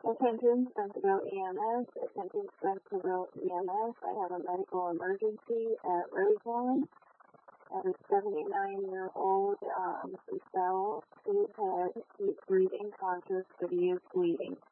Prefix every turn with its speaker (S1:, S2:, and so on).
S1: Attention, Centerville EMS. Attention, Centerville EMS. I have a medical emergency at Roseline. At a 79-year-old Mrs. Bell, who had deep breathing conscious, but he is bleeding.